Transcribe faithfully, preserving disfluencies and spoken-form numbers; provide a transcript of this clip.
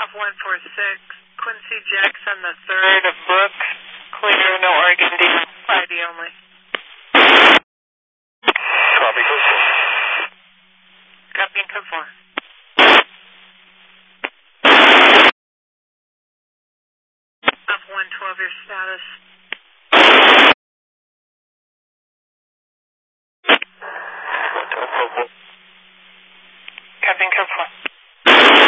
Off one four six, Quincy Jackson the third of Brooks, clear, no Oregon D, Friday only. Copy, code four. Copy and code four. Off one twelve, your status.